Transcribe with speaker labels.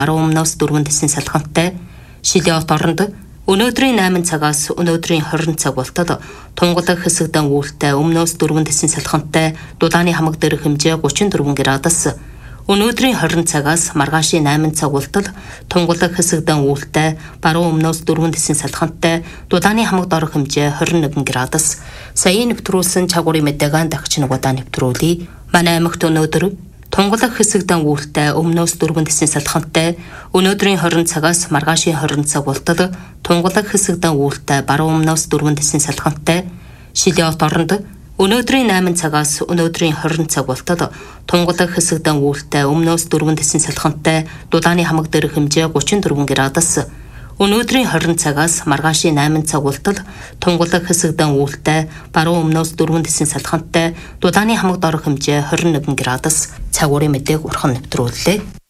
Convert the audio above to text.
Speaker 1: 10-аас 4 тэсийн салхантай шилийн хот оронд өнөөдрийн 8 цагаас өнөөдрийн 20 цаг болтод тунгалаг хэсэгдэн үүлтэй өмнөөс 4 тэсийн салхантай дулааны хамаг дээрх хэмжээ 34 градус. Өнөөдрийн 20 цагаас маргаашийн 8 цаг болтол тунгалаг хэсэгдэн үүлтэй баруун өмнөөс 4 тэсийн салхантай дулааны хамаг доорх хэмжээ 21 градус. Саяын нэвтрүүлсэн чагуурын мэдээгээ дахиж нугадаа нэвтрүүлье. Манай аймагт өнөөдөр тунгалаг хэсэгдэн үүлтэй өмнөөс 4 тэсийн салхантай өнөөдрийн 20 цагаас маргаашийн 20 цаг болтол тунгалаг хэсэгдэн үүлтэй баруун өмнөөс 4 тэсийн салхантай шилийн хот оронд өнөөдрийн 8 цагаас өнөөдрийн 20 цаг болтол тунгалаг хэсэгдэн үүлтэй өмнөөс 4 тэсийн салхантай дулааны хамаг дээрх хэмжээ 34 градус. Өнөөдрийн 20 цагаас маргаашийн 8 цаг болтол тунгалаг хэсэгдэн үүлтэй баруун өмнөөс 4 тэсийн салхантай дулааны хамаг доорх хэмжээ 21 градус. Цагуурын мэдээг урхан нэвтрүүллээ.